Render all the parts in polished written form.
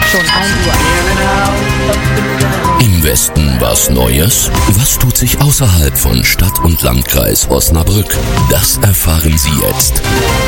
Schon 1 Uhr. Im Westen was Neues? Was tut sich außerhalb von Stadt und Landkreis Osnabrück? Das erfahren Sie jetzt.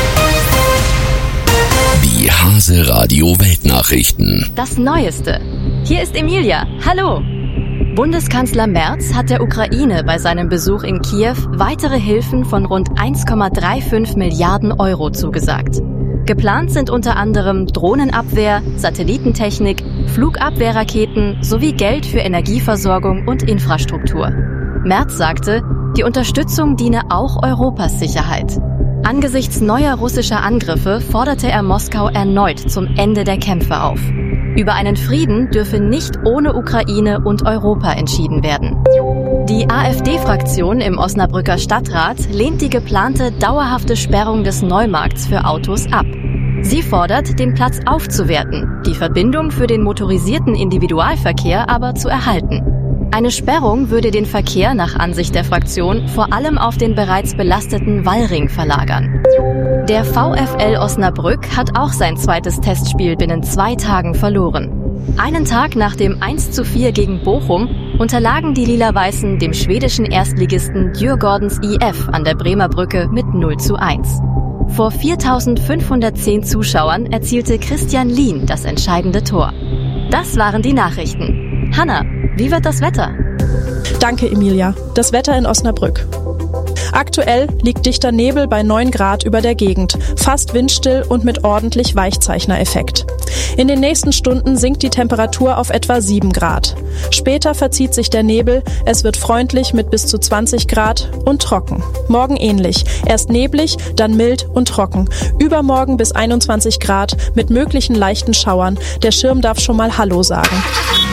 Die Hase Radio Weltnachrichten. Das Neueste. Hier ist Emilia. Hallo. Bundeskanzler Merz hat der Ukraine bei seinem Besuch in Kiew weitere Hilfen von rund 1,35 Milliarden Euro zugesagt. Geplant sind unter anderem Drohnenabwehr, Satellitentechnik, Flugabwehrraketen sowie Geld für Energieversorgung und Infrastruktur. Merz sagte, die Unterstützung diene auch Europas Sicherheit. Angesichts neuer russischer Angriffe forderte er Moskau erneut zum Ende der Kämpfe auf. Über einen Frieden dürfe nicht ohne Ukraine und Europa entschieden werden. Die AfD-Fraktion im Osnabrücker Stadtrat lehnt die geplante dauerhafte Sperrung des Neumarkts für Autos ab. Sie fordert, den Platz aufzuwerten, die Verbindung für den motorisierten Individualverkehr aber zu erhalten. Eine Sperrung würde den Verkehr nach Ansicht der Fraktion vor allem auf den bereits belasteten Wallring verlagern. Der VfL Osnabrück hat auch sein zweites Testspiel binnen 2 Tagen verloren. Einen Tag nach dem 1:4 gegen Bochum unterlagen die Lila-Weißen dem schwedischen Erstligisten Djurgårdens IF an der Bremer Brücke mit 0:1. Vor 4.510 Zuschauern erzielte Christian Lien das entscheidende Tor. Das waren die Nachrichten. Hanna, wie wird das Wetter? Danke, Emilia. Das Wetter in Osnabrück. Aktuell liegt dichter Nebel bei 9 Grad über der Gegend, fast windstill und mit ordentlich Weichzeichnereffekt. In den nächsten Stunden sinkt die Temperatur auf etwa 7 Grad. Später verzieht sich der Nebel, es wird freundlich mit bis zu 20 Grad und trocken. Morgen ähnlich, erst neblig, dann mild und trocken. Übermorgen bis 21 Grad mit möglichen leichten Schauern. Der Schirm darf schon mal Hallo sagen.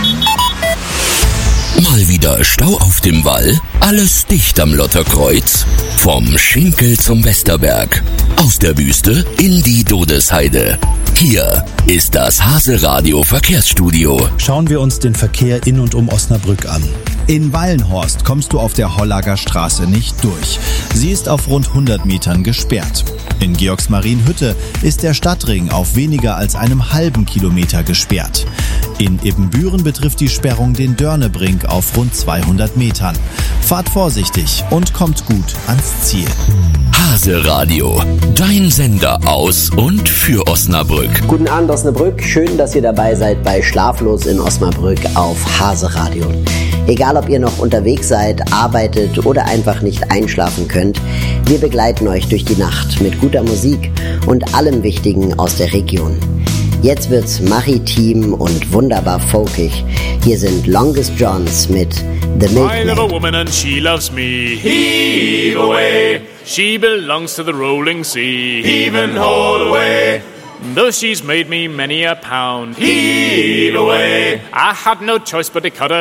Mal wieder Stau auf dem Wall? Alles dicht am Lotterkreuz? Vom Schinkel zum Westerberg. Aus der Wüste in die Dodesheide. Hier ist das Hase Radio Verkehrsstudio. Schauen wir uns den Verkehr in und um Osnabrück an. In Wallenhorst kommst du auf der Hollager Straße nicht durch. Sie ist auf rund 100 Metern gesperrt. In Georgsmarienhütte ist der Stadtring auf weniger als einem halben Kilometer gesperrt. In Ibbenbüren betrifft die Sperrung den Dörnebrink auf rund 200 Metern. Fahrt vorsichtig und kommt gut ans Ziel. Hase Radio, dein Sender aus und für Osnabrück. Guten Abend Osnabrück, schön, dass ihr dabei seid bei Schlaflos in Osnabrück auf Hase Radio. Egal ob ihr noch unterwegs seid, arbeitet oder einfach nicht einschlafen könnt, wir begleiten euch durch die Nacht mit guter Musik und allem Wichtigen aus der Region. Jetzt wird's maritim und wunderbar folkig. Hier sind Longest Johns mit The Milkman. I love a woman and she loves me. Heave away. She belongs to the rolling sea. Heave and hold away. Though she's made me many a pound. Heave away. I had no choice but to cut her